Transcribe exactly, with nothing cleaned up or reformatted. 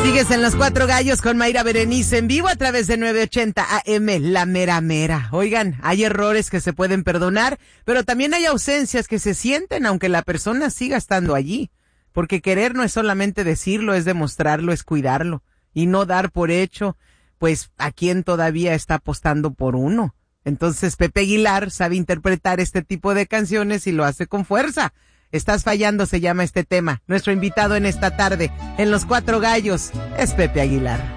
Sigues en Los Cuatro Gallos con Mayra Berenice en vivo a través de nueve ochenta A M, La Mera Mera. Oigan, hay errores que se pueden perdonar, pero también hay ausencias que se sienten aunque la persona siga estando allí. Porque querer no es solamente decirlo, es demostrarlo, es cuidarlo. Y no dar por hecho, pues, a quien todavía está apostando por uno. Entonces, Pepe Aguilar sabe interpretar este tipo de canciones y lo hace con fuerza. Estás fallando se llama este tema. Nuestro invitado en esta tarde, en Los Cuatro Gallos, es Pepe Aguilar.